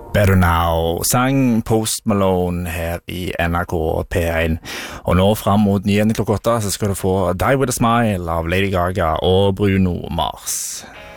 Better Now, sang Post Malone her i NRK P1. Og nå frem mot 9 klokka 8 så skal du få Die With A Smile av Lady Gaga og Bruno Mars.